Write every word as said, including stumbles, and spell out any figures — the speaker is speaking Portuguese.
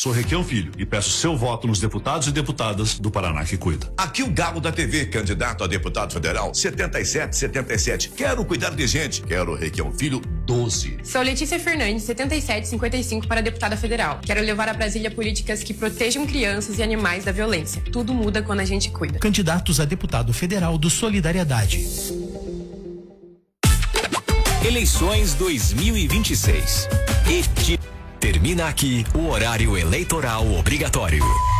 Sou Requião Filho e peço seu voto nos deputados e deputadas do Paraná que cuida. Aqui o Galo da T V, candidato a deputado federal, setenta e sete setenta e sete. Quero cuidar de gente. Quero Requião Filho, doze. Sou Letícia Fernandes, setenta e sete cinquenta e cinco para deputada federal. Quero levar a Brasília políticas que protejam crianças e animais da violência. Tudo muda quando a gente cuida. Candidatos a deputado federal do Solidariedade. Eleições dois mil e vinte e seis. Este... Termina aqui o horário eleitoral obrigatório.